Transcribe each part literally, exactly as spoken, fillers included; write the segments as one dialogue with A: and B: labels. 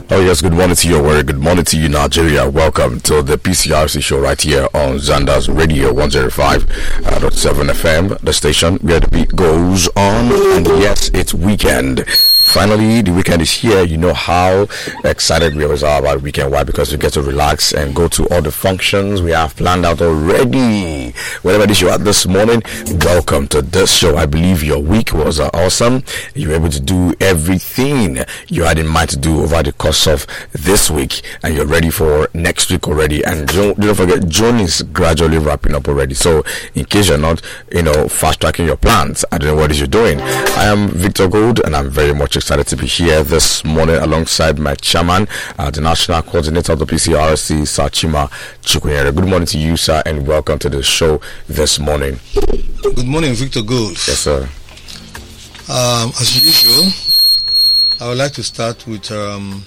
A: Oh yes, good morning to you, Warrior. Good morning to you, Nigeria. Welcome to the P C R C show right here on Zanda's Radio one oh five point seven F M, the station where the beat goes on. And yes, it's weekend. Finally, the weekend is here. You know how excited we always are about the weekend. Why? Because we get to relax and go to all the functions we have planned out already. Wherever it is you're at this morning, welcome to this show. I believe your week was uh, awesome. You were able to do everything you had in mind to do over the course of this week, and you're ready for next week already. And don't, don't forget, June is gradually wrapping up already. So, in case you're not, you know, fast tracking your plans, I don't know what it is you're doing. I am Victor Gold, and I'm very much excited to be here this morning alongside my chairman, uh, the national coordinator of the P C R C, Sir Chima Chukwunyere. Good morning to you, sir, and welcome to the show this morning.
B: Good morning, Victor Gold.
A: Yes, sir.
B: Um, as usual, I would like to start with um,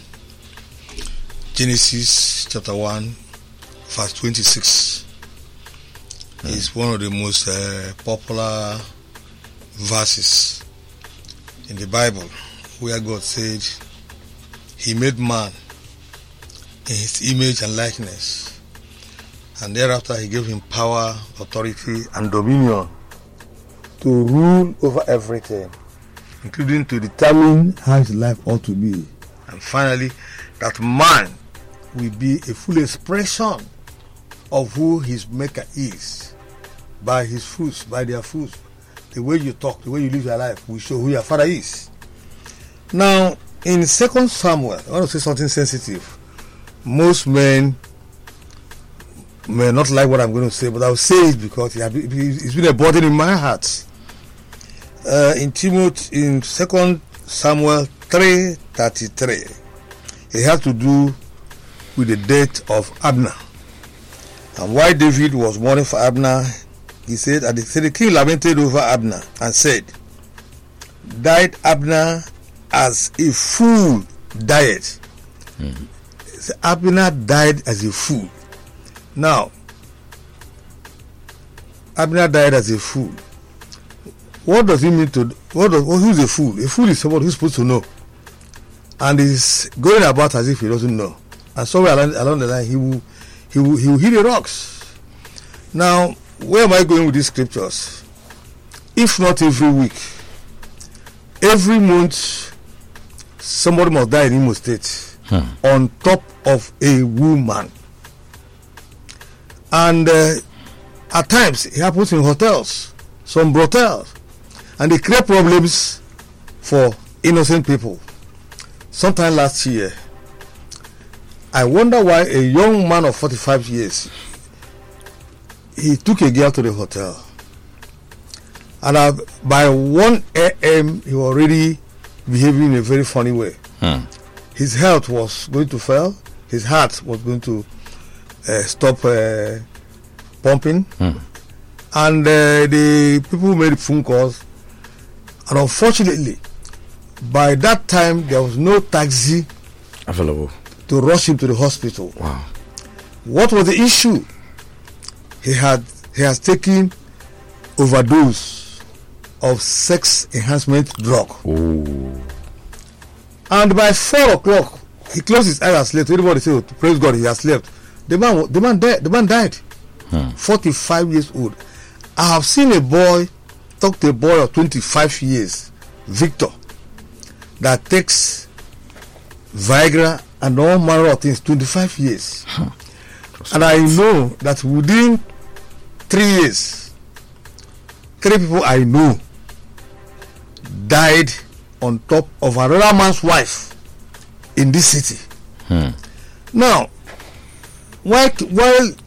B: Genesis chapter one, verse twenty-six. Mm. It's one of the most uh, popular verses in the Bible, where God said He made man in His image and likeness, and thereafter He gave him power, authority, and dominion to rule over everything, including to determine how his life ought to be. And finally, that man will be a full expression of who his maker is by his fruits, by their fruits. The way you talk, the way you live your life will show who your father is. Now, in Second Samuel, I want to say something sensitive. Most men may not like what I'm going to say, but I'll say it because it's been a burden in my heart. Uh, in Timothy, in Second Samuel three thirty-three, it has to do with the death of Abner. And why David was mourning for Abner, he said, and the king lamented over Abner and said, died Abner as a fool died. Mm-hmm. So Abner died as a fool. Now, Abner died as a fool. What does it mean to, what does, who's a fool? A fool is someone who's supposed to know and is going about as if he doesn't know. And somewhere along, along the line, he will, he will, he will hit the rocks. Now, where am I going with these scriptures? If not every week, every month, somebody must die in Imo State hmm. on top of a woman. And uh, at times, it happens in hotels, some brothels, and they create problems for innocent people. Sometime last year, I wonder why a young man of forty-five years, he took a girl to the hotel, and uh, by one a.m. he was already behaving in a very funny way. Hmm. His health was going to fail. His heart was going to uh, stop uh, pumping. Hmm. And uh, the people made phone calls, and unfortunately, by that time there was no taxi
A: available
B: to rush him to the hospital.
A: Wow!
B: What was the issue? He had he has taken overdose of sex enhancement drug.
A: Ooh.
B: And by four o'clock, he closed his eyes and slept. Everybody said, oh, praise God, he has slept. The man, the man died. The man died. Hmm. forty-five years old. I have seen a boy talk to a boy of twenty-five years, Victor, that takes Viagra and all manner of things, twenty-five years. Huh. And I know that within three years, three people I know died on top of another man's wife in this city. Hmm. Now, while, while